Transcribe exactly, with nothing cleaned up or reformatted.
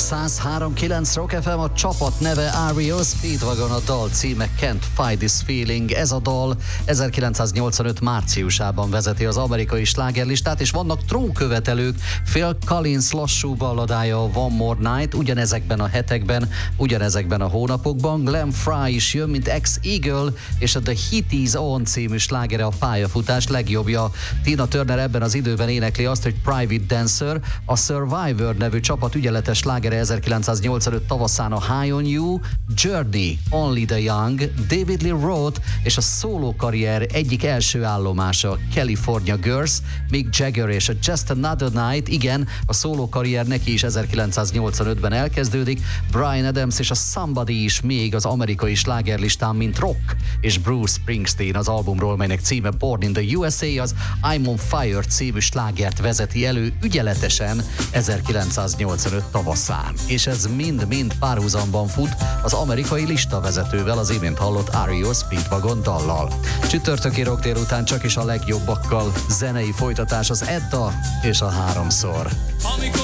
száz három kilenc Rock ef em, a csapat neve er e o Speedwagon, a dal címe Can't Fight This Feeling. Ez a dal ezerkilencszáznyolcvanöt márciusában vezeti az amerikai slágerlistát, és vannak trónkövetelők. Phil Collins lassú balladája, a One More Night, ugyanezekben a hetekben, ugyanezekben a hónapokban. Glenn Frey is jön, mint ex-Eagle, és a The Heat Is On című slágere a pályafutás legjobbja. Tina Turner ebben az időben énekli azt, hogy Private Dancer. A Survivor nevű csapat ügyeletes slágere ezerkilencszáznyolcvanöt tavaszán a High on You, Journey, Only the Young, David Lee Roth és a szóló karrier egyik első állomása, California Girls, Mick Jagger és a Just Another Night. Igen, a szóló karrier neki is ezerkilencszáznyolcvanötben elkezdődik. Bryan Adams és a Somebody is még az amerikai slágerlistán, mint rock, és Bruce Springsteen az albumról, melynek címe Born in the u es á, az I'm on Fire című slágert vezeti elő ügyeletesen ezerkilencszáznyolcvanöt tavaszán. És ez mind-mind párhuzamban fut az amerikai listavezetővel, az imént hallott er e o Speedwagon dallal. Csütörtöki rock délután csak is a legjobbakkal. Zenei folytatás az Edda és a háromszor.